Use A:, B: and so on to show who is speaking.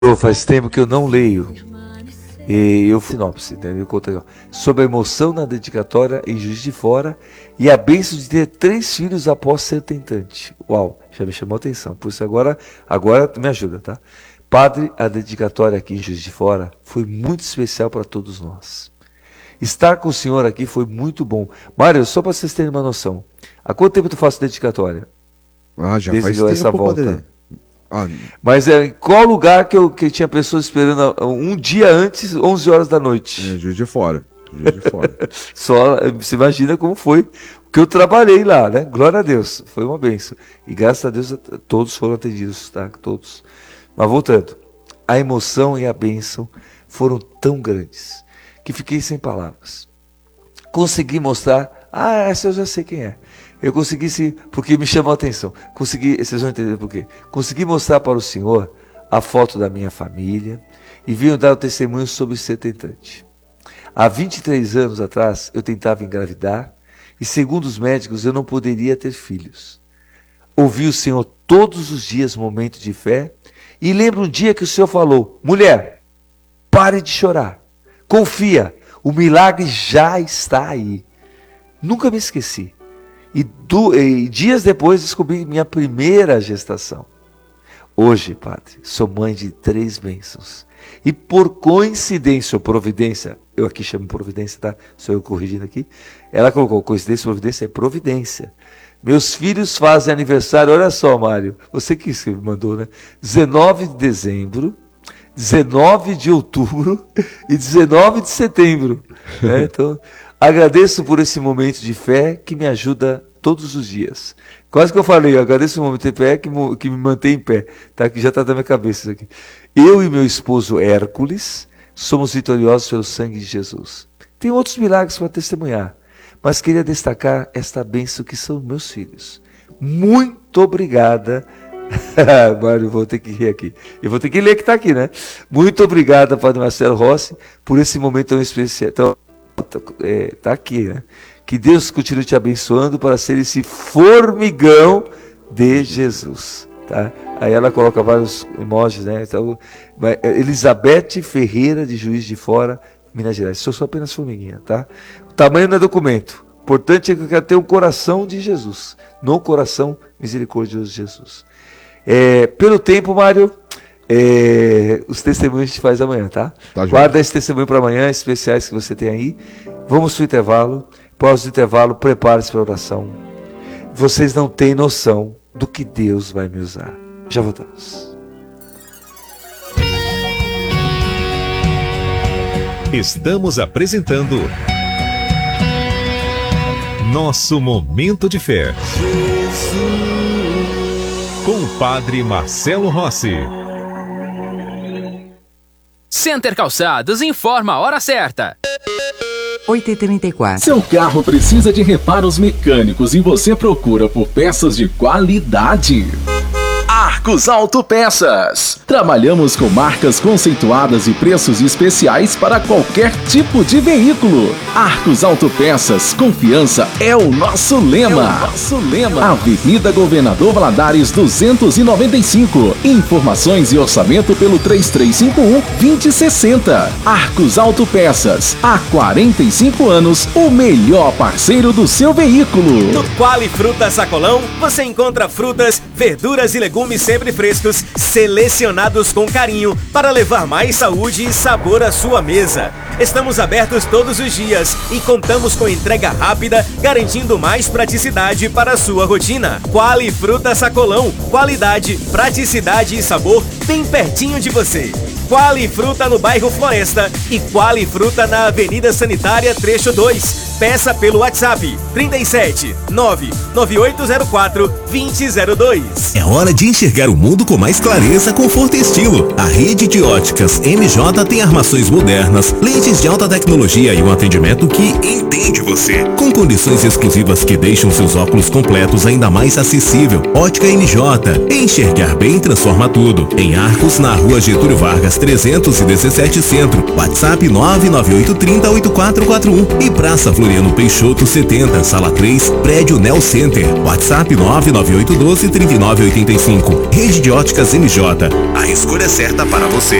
A: Faz tempo que eu não leio. E eu sinopse, né? Eu contei, ó, sobre a emoção na dedicatória em Juiz de Fora e a bênção de ter 3 filhos após ser tentante. Uau, já me chamou a atenção. Por isso agora me ajuda, tá? Padre, a dedicatória aqui em Juiz de Fora foi muito especial para todos nós. Estar com o senhor aqui foi muito bom. Mário, só para vocês terem uma noção, há quanto tempo tu faz dedicatória?
B: Já
A: Desde
B: faz tempo,
A: essa volta.
B: Padre.
A: Mas em qual lugar que tinha pessoas esperando um dia antes, 11 horas da noite?
B: Juiz de Fora. Juiz de Fora.
A: Só você imagina como foi, porque eu trabalhei lá, né? Glória a Deus, foi uma bênção. E graças a Deus todos foram atendidos, tá? Todos. Mas voltando, a emoção e a bênção foram tão grandes que fiquei sem palavras. Consegui mostrar, essa eu já sei quem é. Eu consegui, porque me chamou a atenção. Vocês vão entender por quê. Consegui mostrar para o senhor a foto da minha família e vim dar o testemunho sobre ser tentante. Há 23 anos atrás, eu tentava engravidar e, segundo os médicos, eu não poderia ter filhos. Ouvi o senhor todos os dias, momento de fé, e lembro um dia que o senhor falou: mulher, pare de chorar, confia, o milagre já está aí. Nunca me esqueci. E dias depois descobri minha primeira gestação. Hoje, padre, sou mãe de 3 bênçãos. E por coincidência ou providência, eu aqui chamo providência, tá? Sou eu corrigindo aqui. Ela colocou coincidência, providência, é providência. Meus filhos fazem aniversário, olha só, Mário, você que me mandou, né? 19 de dezembro, 19 de outubro e 19 de setembro. Né? Então, agradeço por esse momento de fé que me ajuda todos os dias. Quase que eu falei, eu agradeço o momento de fé que me mantém em pé. Tá? Que já está na minha cabeça isso aqui. Eu e meu esposo Hércules somos vitoriosos pelo sangue de Jesus. Tem outros milagres para testemunhar, mas queria destacar esta bênção que são meus filhos. Muito obrigada. Mário, vou ter que rir aqui. Eu vou ter que ler que está aqui, né? Muito obrigada, Padre Marcelo Rossi, por esse momento tão especial. Então, tá aqui, né? Que Deus continue te abençoando para ser esse formigão de Jesus, tá? Aí ela coloca vários emojis, né? Então, Elizabeth Ferreira, de Juiz de Fora, Minas Gerais. Sou só apenas formiguinha, tá? O tamanho não é documento. O importante é que eu quero ter um coração de Jesus, não o coração misericordioso de Jesus. Pelo tempo, Mário, os testemunhos a gente faz amanhã, tá? Guarda esse testemunho para amanhã, especiais que você tem aí. Vamos para o intervalo. Após o intervalo, prepare-se para a oração. Vocês não têm noção do que Deus vai me usar. Já voltamos.
C: Estamos apresentando Nosso Momento de Fé. Com o Padre Marcelo Rossi.
D: Center Calçados informa a hora certa.
E: 8h34.
F: Seu carro precisa de reparos mecânicos e você procura por peças de qualidade? Arcos Autopeças. Trabalhamos com marcas conceituadas e preços especiais para qualquer tipo de veículo. Arcos Autopeças, confiança é o nosso lema. Avenida Governador Valadares 295. Informações e orçamento pelo 3351-2060. Arcos Autopeças, há 45 anos, o melhor parceiro do seu veículo.
G: No Quali Frutas Sacolão, você encontra frutas, verduras e legumes sempre frescos, selecionados com carinho para levar mais saúde e sabor à sua mesa. Estamos abertos todos os dias e contamos com entrega rápida, garantindo mais praticidade para a sua rotina. Quali Fruta Sacolão, qualidade, praticidade e sabor bem pertinho de você. Quali Fruta no bairro Floresta e Quali Fruta na Avenida Sanitária, trecho 2. Peça pelo WhatsApp 37 99804 2002.
C: É hora de enxergar o mundo com mais clareza, conforto e estilo. A rede de óticas MJ tem armações modernas, lentes de alta tecnologia e um atendimento que entende você. Com condições exclusivas que deixam seus óculos completos ainda mais acessível. Ótica MJ. Enxergar bem transforma tudo. Em Arcos, na Rua Getúlio Vargas 317 Centro. WhatsApp 998308441 e Praça Floriano Peixoto 70, Sala 3, Prédio Nel Center. WhatsApp 998 99812-3985. Rede de Óticas MJ. A escolha certa para você.